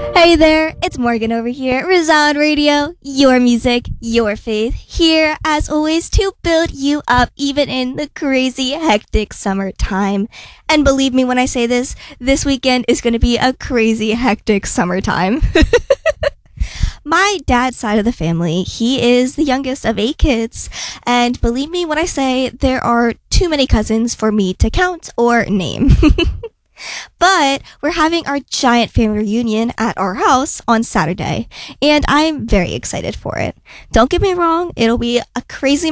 Hey there, it's Morgan over here, Resound Radio, your music, your faith, here as always to build you up even in the crazy hectic summertime. And believe me when I say this weekend is going to be a crazy hectic summertime. My dad's side of the family, he is the youngest of 8 kids, and believe me when I say there are too many cousins for me to count or name. But we're having our giant family reunion at our house on Saturday, and I'm very excited for it. Don't get me wrong, it'll be a crazy